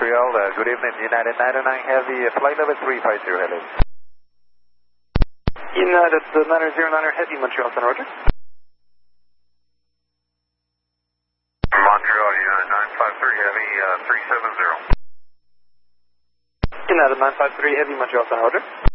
Montreal. Good evening, United 909 Heavy, flight level 350, hello. United 909 Heavy, Montreal, Center, roger. Montreal, United 953 Heavy, 370. United 953 Heavy, Montreal, Center, roger.